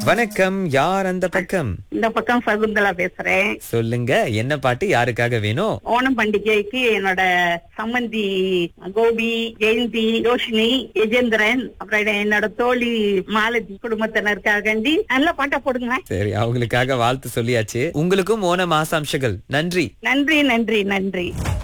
வணக்கம், யார் அந்த பக்கம்? இந்த பக்கம் சகுந்தலா பேசுறேன். சொல்லுங்க, என்ன பாட்டு யாருக்காக வேணும்? ஓணம் பண்டிகைக்கு என்னோட சம்மந்தி கோபி, ஜெயந்தி, ரோஷினி, யஜேந்திரன், அப்புறம் என்னோட தோழி மாலதி குடும்பத்தினருக்காக நல்ல பாட்டா போடுங்க. சரி, அவங்களுக்காக வாழ்த்து சொல்லியாச்சு. உங்களுக்கும் ஓண மாசாம்சங்கள். நன்றி. நன்றி நன்றி நன்றி.